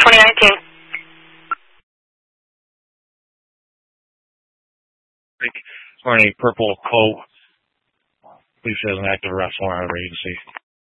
2019. Wearing a purple coat. Police has an active arrest warrant on our agency.